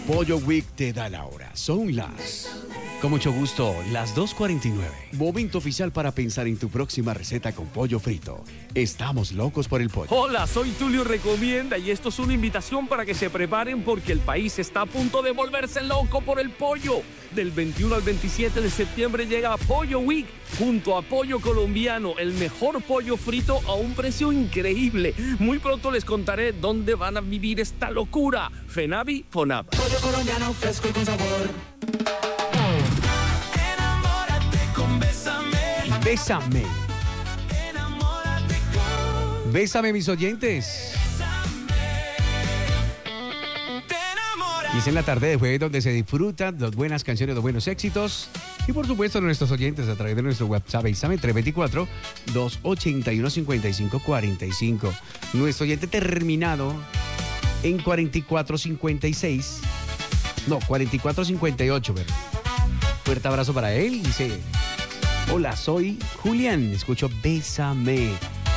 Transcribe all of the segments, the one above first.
Pollo Week te da la hora. Son las... Con mucho gusto, las 2:49. Momento oficial para pensar en tu próxima receta con pollo frito. Estamos locos por el pollo. Hola, soy Tulio Recomienda y esto es una invitación para que se preparen porque el país está a punto de volverse loco por el pollo. Del 21 al 27 de septiembre llega Pollo Week junto a Pollo Colombiano, el mejor pollo frito a un precio increíble. Muy pronto les contaré dónde van a vivir esta locura. Fenavi, Fonab. Pollo colombiano fresco y con sabor. Bésame. Bésame, mis oyentes. Y es en la tarde de jueves donde se disfrutan las buenas canciones, los buenos éxitos. Y por supuesto, nuestros oyentes a través de nuestro WhatsApp, Bésame 324-281-5545. Nuestro oyente terminado en 4456. No, 4458, ¿verdad? Fuerte abrazo para él. Dice... Hola, soy Julián, escucho Bésame.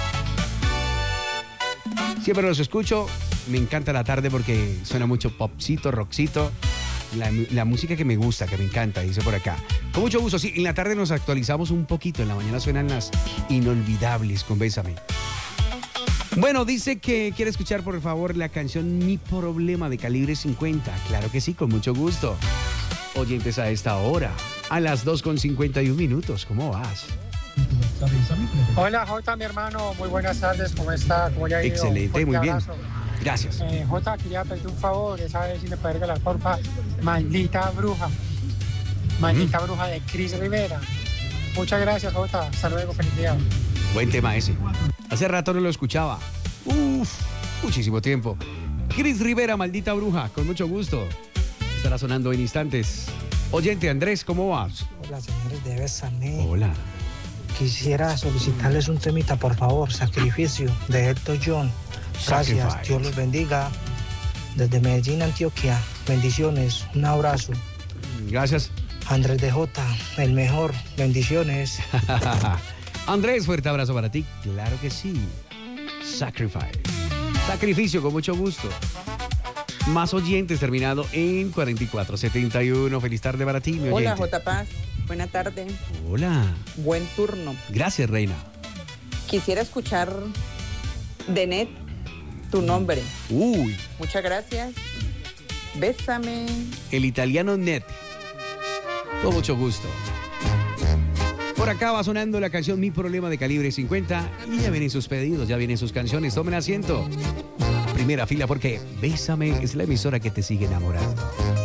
Siempre los escucho, me encanta la tarde porque suena mucho popcito, rockcito, la música que me gusta, que me encanta, dice por acá. Con mucho gusto, sí, en la tarde nos actualizamos un poquito, en la mañana suenan las inolvidables con Bésame. Bueno, dice que quiere escuchar por favor la canción Mi Problema de Calibre 50. Claro que sí, con mucho gusto. Oyentes a esta hora, a las 2:51. ¿Cómo vas? Hola, Jota, mi hermano. Muy buenas tardes. ¿Cómo está? ¿Cómo ya ha ido? Excelente, muy bien. Abrazo. Gracias. Jota, quería pedirte un favor. Esa vez si me puede regalar, porfa, Maldita Bruja. Maldita Bruja de Cris Rivera. Muchas gracias, Jota. Hasta luego. Feliz día. Buen tema ese. Hace rato no lo escuchaba. Muchísimo tiempo. Cris Rivera, Maldita Bruja. Con mucho gusto. Estará sonando en instantes. Oyente Andrés, ¿cómo vas? Hola, señores de Bésame. Hola. Quisiera solicitarles un temita, por favor. Sacrificio, de Elton John. Gracias, Sacrifice. Dios los bendiga. Desde Medellín, Antioquia. Bendiciones, un abrazo. Gracias. Andrés de Jota, el mejor. Bendiciones. Andrés, fuerte abrazo para ti. Claro que sí. Sacrifice. Sacrificio, con mucho gusto. Más oyentes, terminado en 4471. Feliz tarde para ti, mi oyente. Hola, J. Paz. Buena tarde. Hola. Buen turno. Gracias, reina. Quisiera escuchar de Net tu nombre. Uy, Muchas gracias. Bésame. el italiano Net. Con mucho gusto. Por acá va sonando la canción Mi Problema de Calibre 50. Y ya vienen sus pedidos, ya vienen sus canciones. Tomen asiento. Primera fila porque Bésame es la emisora que te sigue enamorando.